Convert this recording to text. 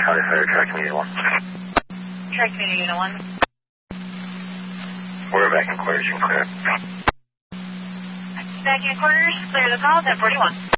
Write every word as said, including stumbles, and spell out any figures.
Charlie Fire, Track Community one. Track Community Unit one. We're back in quarters, you can clear. Back in quarters, clear the call, ten forty-one.